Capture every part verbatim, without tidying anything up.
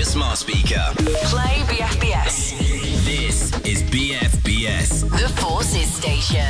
smart speaker. Play B F B S. This is B F B S. The Forces Station.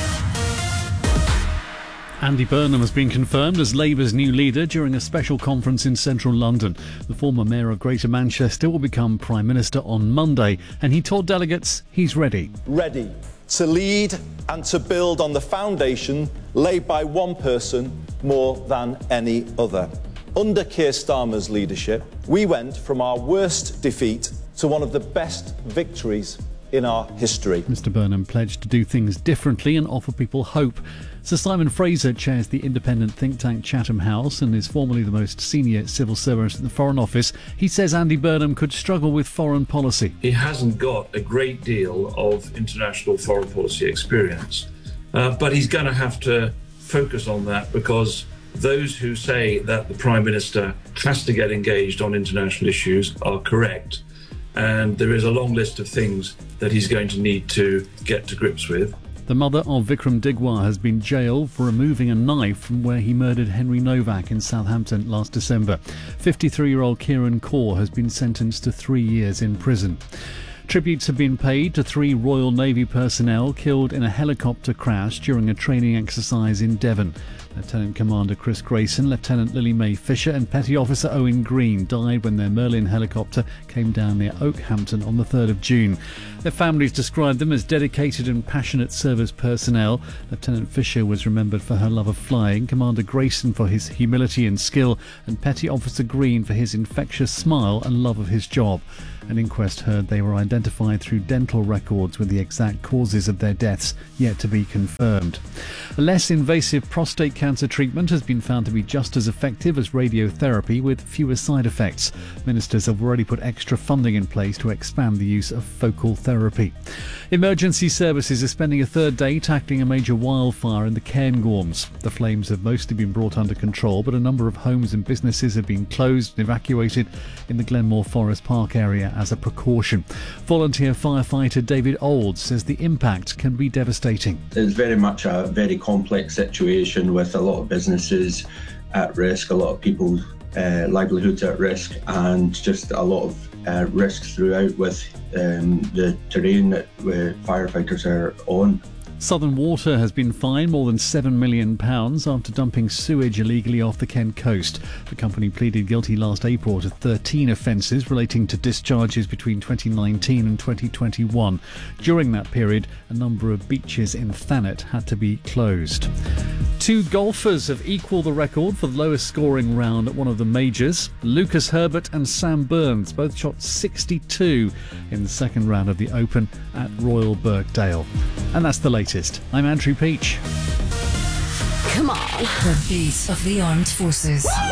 Andy Burnham has been confirmed as Labour's new leader during a special conference in central London. The former mayor of Greater Manchester will become Prime Minister on Monday, and he told delegates he's ready. Ready to lead and to build on the foundation laid by one person more than any other. Under Keir Starmer's leadership, we went from our worst defeat to one of the best victories in our history. Mr Burnham pledged to do things differently and offer people hope. Sir Simon Fraser chairs the independent think tank Chatham House and is formerly the most senior civil servant at the Foreign Office. He says Andy Burnham could struggle with foreign policy. He hasn't got a great deal of international foreign policy experience, uh, but he's going to have to focus on that, because those who say that the Prime Minister has to get engaged on international issues are correct. And there is a long list of things that he's going to need to get to grips with. The mother of Vikram Digwar has been jailed for removing a knife from where he murdered Henry Novak in Southampton last December. fifty-three-year-old Kieran Kaur has been sentenced to three years in prison. Tributes have been paid to three Royal Navy personnel killed in a helicopter crash during a training exercise in Devon. Lieutenant Commander Chris Grayson, Lieutenant Lily Mae Fisher and Petty Officer Owen Green died when their Merlin helicopter came down near Oakhampton on the third of June. Their families described them as dedicated and passionate service personnel. Lieutenant Fisher was remembered for her love of flying, Commander Grayson for his humility and skill, and Petty Officer Green for his infectious smile and love of his job. An inquest heard they were identified through dental records, with the exact causes of their deaths yet to be confirmed. A less invasive prostate cancer treatment has been found to be just as effective as radiotherapy, with fewer side effects. Ministers have already put extra funding in place to expand the use of focal therapy. Emergency services are spending a third day tackling a major wildfire in the Cairngorms. The flames have mostly been brought under control, but a number of homes and businesses have been closed and evacuated in the Glenmore Forest Park area as a precaution. Volunteer firefighter David Olds says the impact can be devastating. It's very much a very complex situation with a lot of businesses at risk, a lot of people's uh, livelihoods at risk, and just a lot of uh, risks throughout with um, the terrain that uh, firefighters are on. Southern Water has been fined more than seven million pounds after dumping sewage illegally off the Kent coast. The company pleaded guilty last April to thirteen offences relating to discharges between twenty nineteen and twenty twenty-one. During that period, a number of beaches in Thanet had to be closed. Two golfers have equalled the record for the lowest scoring round at one of the majors. Lucas Herbert and Sam Burns both shot sixty-two in the second round of the Open at Royal Birkdale. And that's the latest. I'm Andrew Peach. Come on. The beat of the armed forces.